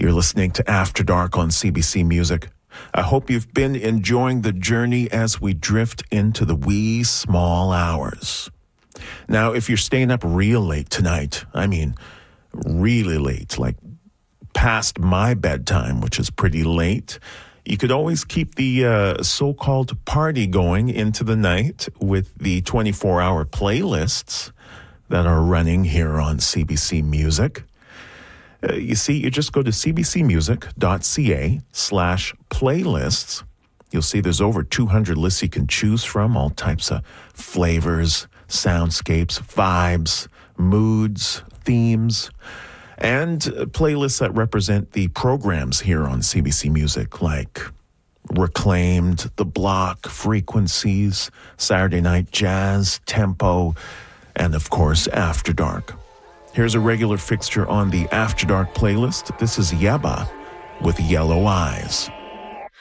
You're listening to After Dark on CBC Music. I hope you've been enjoying the journey as we drift into the wee small hours. Now, if you're staying up real late tonight, I mean really late, like past my bedtime, which is pretty late, you could always keep the so-called party going into the night with the 24-hour playlists that are running here on CBC Music. You see, you just go to cbcmusic.ca/playlists. You'll see there's over 200 lists you can choose from, all types of flavors, soundscapes, vibes, moods, themes, and playlists that represent the programs here on CBC Music, like Reclaimed, The Block, Frequencies, Saturday Night Jazz, Tempo, and of course, After Dark. Here's a regular fixture on the After Dark playlist. This is Yebba with Yellow Eyes.